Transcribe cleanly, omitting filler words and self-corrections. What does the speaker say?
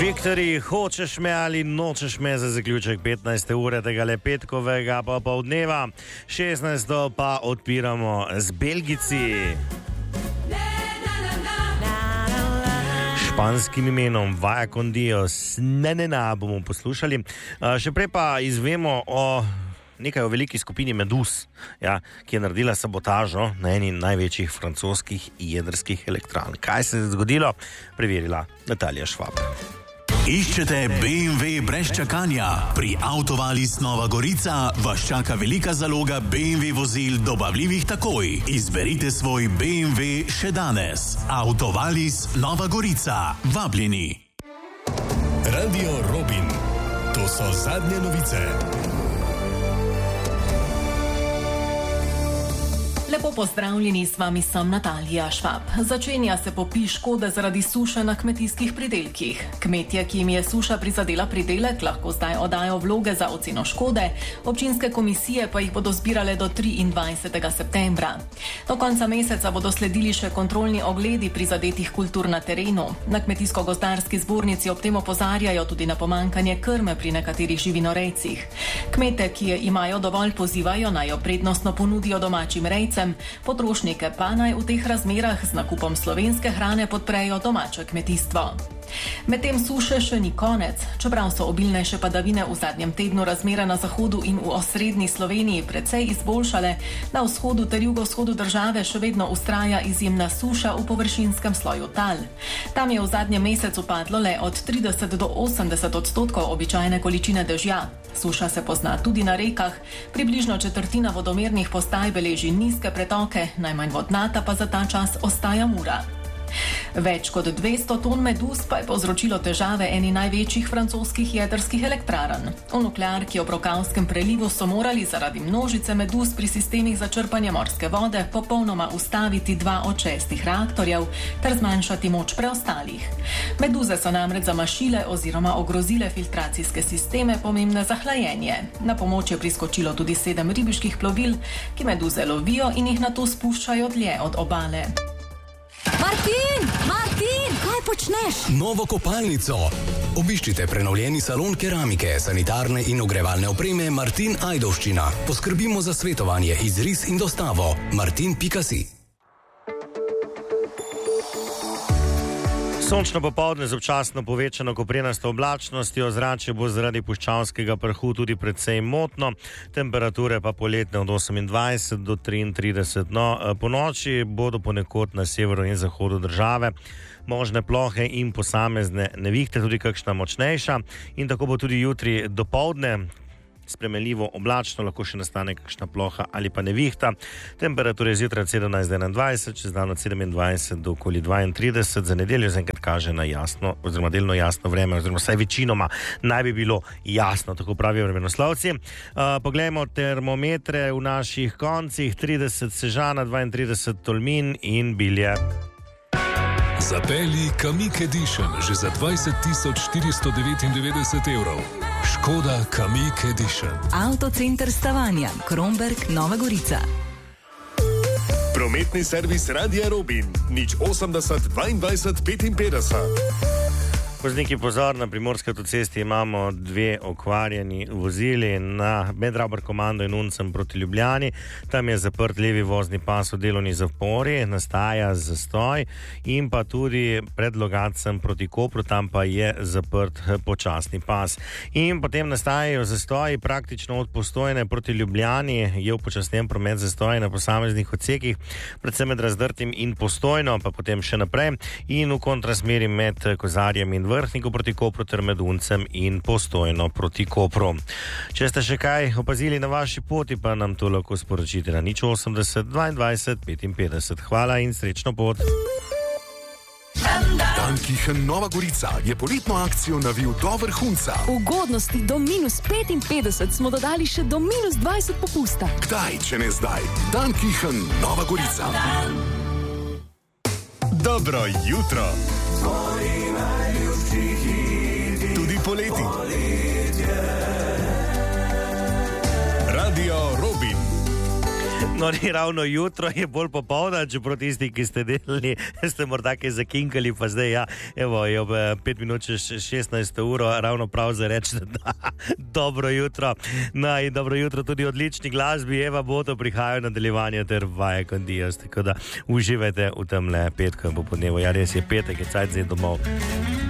Viktorij, hočeš me ali nočeš me za zaključek 15. ure tegale petkovega popoldneva, 16. pa odpiramo z Belgici. Španskim imenom Vaya con Dios, ne bomo poslušali. Še prej pa izvemo o nekaj o veliki skupini Meduz, ki je naredila sabotažo na eni največjih francoskih jedrskih elektrarn. Kaj se je zgodilo? Preverila Natalija Švab. Iščete BMW brez čakanja? Pri Autovalis Nova Gorica vas čaka velika zaloga BMW vozil dobavljivih takoj. Izberite svoj BMW še danes. Autovalis Nova Gorica. Vabljeni. Radio Robin. To so zadnje novice. Lepo pozdravljeni, s vami sem Natalija Švab. Začenja se popis škode zaradi suše na kmetijskih pridelkih. Kmetje, ki jim je suša prizadela pridelek, lahko zdaj oddajo vloge za oceno škode, občinske komisije pa jih bodo zbirale do 23. septembra. Do konca meseca bodo sledili še kontrolni ogledi prizadetih kultur na terenu. Na Kmetijsko-gozdarski zbornici ob tem opozarjajo tudi na pomanjkanje krme pri nekaterih živinorejcih. Kmete, ki je imajo dovolj, pozivajo naj jo prednostno ponudijo domačim rejcem, potrošnike pa naj v teh razmerah z nakupom slovenske hrane podprejo domače kmetijstvo. Medtem suše še ni konec. Čeprav so obilnejše padavine v zadnjem tednu razmere na zahodu in v osrednji Sloveniji precej izboljšale, na vzhodu ter jugovzhodu države še vedno vztraja izjemna suša v površinskem sloju tal. Tam je v zadnjem mesecu padlo le od 30 do 80% običajne količine dežja. Suša se pozna tudi na rekah, približno četrtina vodomernih postaj beleži nizke pretoke, najmanj vodnata pa za ta čas ostaja Mura. Več kot 200 ton meduz pa je povzročilo težave eni največjih francoskih jedrskih elektrarn. V nuklearki ob Rokavskem prelivu so morali zaradi množice meduz pri sistemih za črpanje morske vode popolnoma ustaviti 2 od 6 reaktorjev ter zmanjšati moč preostalih. Meduze so namreč zamašile oziroma ogrozile filtracijske sisteme, pomembne za hlajenje. Na pomoč je priskočilo tudi 7 ribiških plovil, ki meduze lovijo in jih nato spuščajo dlje od obale. Martin, kaj počneš? Novo kopalnico. Obiščite prenovljeni salon keramike, sanitarne in ogrevalne opreme Martin Ajdovščina. Poskrbimo za svetovanje, izris in dostavo. Martin.si. Sončno popoldne z občasno povečano koprenasto oblačnostjo, ozračje bo zaradi puščavskega prahu tudi precej motno, temperature pa poletne od 28 do 33. Po noči bodo ponekod na severu in zahodu države možne plohe in posamezne nevihte, tudi kakšna močnejša, in tako bo tudi jutri dopoldne spremenljivo oblačno, lahko še nastane kakšna ploha ali pa nevihta. Temperature zjutraj 17-21, čez dan od 27 do okoli 32, za nedeljo zaenkrat kaže na jasno, oziroma delno jasno vreme, oziroma vsaj večinoma naj bi bilo jasno, tako pravijo vremenoslovci. Poglejmo termometre v naših koncih, 30 Sežana, 32 Tolmin in Bilje. Zapelji Kamiq Edition že za 20.499 evrov. Škoda Kamiq Edition. Avtocenter Stavanja, Kromberk, Nova Gorica. Prometni servis Radia Robin. 080 22 55. Vozniki, pozor, na Primorski avtocesti imamo 2 okvarjeni vozili na med Rabar-Komando in Uncem proti Ljubljani. Tam je zaprt levi vozni pas v delovni zapori, nastaja zastoj, in pa tudi pred Logatcem proti Kopru, tam pa je zaprt počasni pas. In potem nastajajo zastoji praktično od Postojne proti Ljubljani, je upočasnjen promet zastoji na posameznih odsekih, predvsem med Razdrtim in Postojno, pa potem še naprej in v kontrasmeri med Kozarjem in Vrhniku proti Kopru ter med Uncem in Postojno proti Kopru. Če ste še kaj opazili na vaši poti, pa nam to lahko sporočite na 080 22 55. Hvala in srečno pot. Dankichen Nova Gorica je poletno akcijo navil do vrhunca. Ugodnosti do -55 smo dodali še do -20 popusta. Kdaj, če ne zdaj? Dankichen Nova Gorica. Dobro jutro. Tudi poleti. Radio Robin. No, ni ravno jutro, je bolj popoldan, čeprav tisti, ki ste delali, ste morda kaj zakinkali, pa zdaj, ja, evo, je ob 5 minut 16 uro, ravno prav za reči, da dobro jutro. No, in dobro jutro tudi odlični glasbi, Eva Boto prihajajo nadaljevanje ter vaje Kondios, tako da uživajte v temle petku in popoldnevu. Ja, res je petek, je cajt zdaj domov.